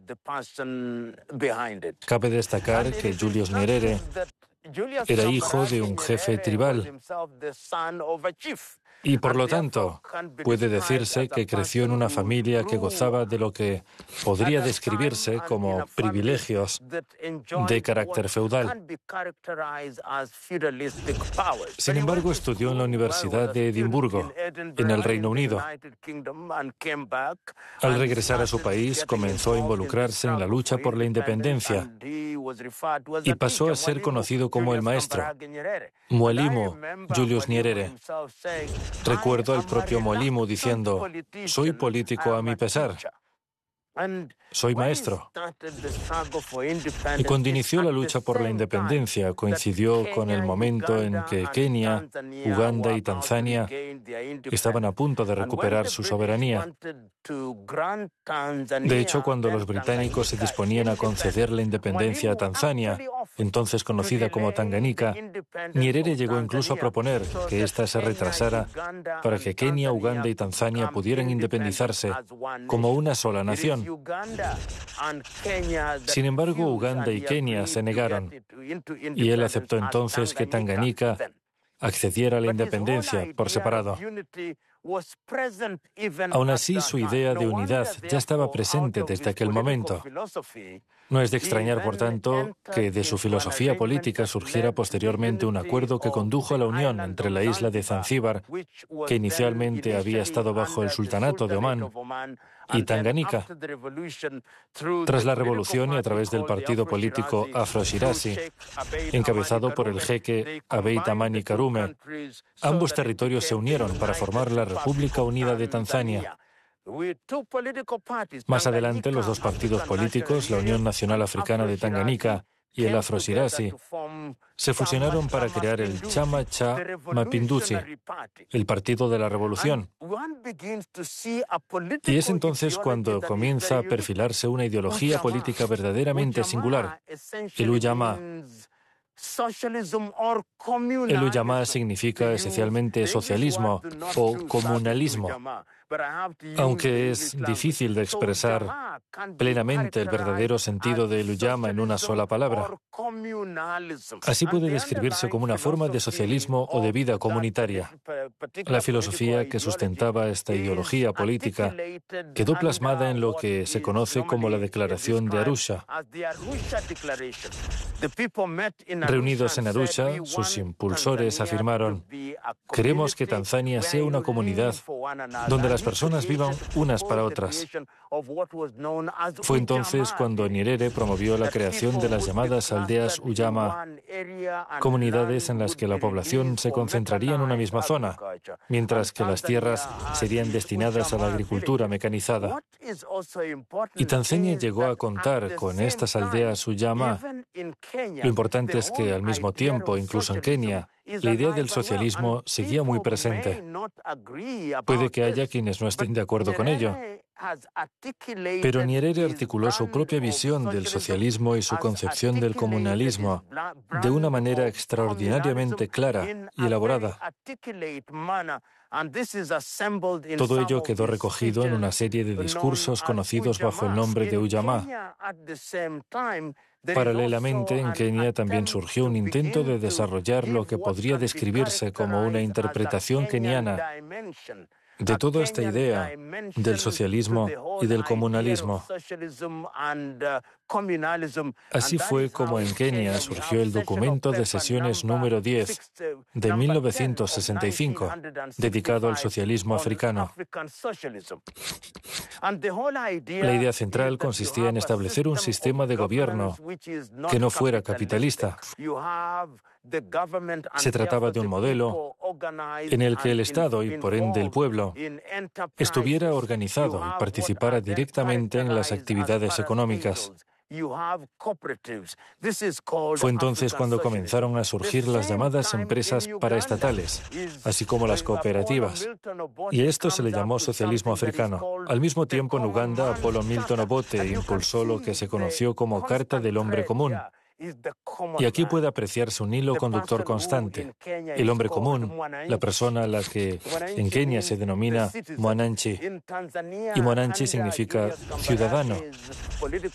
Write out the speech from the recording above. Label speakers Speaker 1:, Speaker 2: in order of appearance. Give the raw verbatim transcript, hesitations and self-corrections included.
Speaker 1: Cabe destacar que Julius Nyerere era hijo de un jefe tribal y, por lo tanto, puede decirse que creció en una familia que gozaba de lo que podría describirse como privilegios de carácter feudal. Sin embargo, estudió en la Universidad de Edimburgo, en el Reino Unido. Al regresar a su país, comenzó a involucrarse en la lucha por la independencia y pasó a ser conocido como el maestro, Mwalimu Julius Nyerere. Recuerdo al propio Mwalimu diciendo: «Soy político a mi pesar. Soy maestro». Y cuando inició la lucha por la independencia, coincidió con el momento en que Kenia, Uganda y Tanzania estaban a punto de recuperar su soberanía. De hecho, cuando los británicos se disponían a conceder la independencia a Tanzania, entonces conocida como Tanganica, Nyerere llegó incluso a proponer que ésta se retrasara para que Kenia, Uganda y Tanzania pudieran independizarse como una sola nación. Sin embargo, Uganda y Kenia se negaron, y él aceptó entonces que Tanganica accediera a la independencia por separado. Aún así, su idea de unidad ya estaba presente desde aquel momento. No es de extrañar, por tanto, que de su filosofía política surgiera posteriormente un acuerdo que condujo a la unión entre la isla de Zanzíbar, que inicialmente había estado bajo el sultanato de Omán, y Tanganica. Tras la revolución y a través del partido político Afro-Shirazi, encabezado por el jeque Abeid Amani Karume, ambos territorios se unieron para formar la República Unida de Tanzania. Más adelante, los dos partidos políticos, la Unión Nacional Africana de Tanganica y el Afro-Shirazi, se fusionaron para crear el Chama cha Mapinduzi, el Partido de la Revolución. Y es entonces cuando comienza a perfilarse una ideología política verdaderamente singular, el Ujamaa. El Ujamaa significa esencialmente socialismo o comunalismo, aunque es difícil de expresar plenamente el verdadero sentido del Ujamaa en una sola palabra. Así puede describirse como una forma de socialismo o de vida comunitaria. La filosofía que sustentaba esta ideología política quedó plasmada en lo que se conoce como la Declaración de Arusha. Reunidos en Arusha, sus impulsores afirmaron: «Queremos que Tanzania sea una comunidad donde las personas vivan unas para otras». Fue entonces cuando Nyerere promovió la creación de las llamadas aldeas Ujamaa, comunidades en las que la población se concentraría en una misma zona, mientras que las tierras serían destinadas a la agricultura mecanizada. Y Tanzania llegó a contar con estas aldeas Ujamaa. Lo importante es que al mismo tiempo, incluso en Kenia, la idea del socialismo seguía muy presente. Puede que haya quienes no estén de acuerdo con ello, pero Nyerere articuló su propia visión del socialismo y su concepción del comunalismo de una manera extraordinariamente clara y elaborada. Todo ello quedó recogido en una serie de discursos conocidos bajo el nombre de Ujamaa. Paralelamente, en Kenia también surgió un intento de desarrollar lo que podría describirse como una interpretación keniana de toda esta idea del socialismo y del comunalismo. Así fue como en Kenia surgió el documento de sesiones número diez de mil novecientos sesenta y cinco, dedicado al socialismo africano. La idea central consistía en establecer un sistema de gobierno que no fuera capitalista. Se trataba de un modelo en el que el Estado y, por ende, el pueblo estuviera organizado y participara directamente en las actividades económicas. Fue entonces cuando comenzaron a surgir las llamadas empresas paraestatales, así como las cooperativas, y a esto se le llamó socialismo africano. Al mismo tiempo, en Uganda, Apollo Milton Obote impulsó lo que se conoció como Carta del Hombre Común. Y aquí puede apreciarse un hilo conductor constante. El hombre común, la persona a la que en Kenia se denomina Mwananchi. Y Mwananchi significa ciudadano.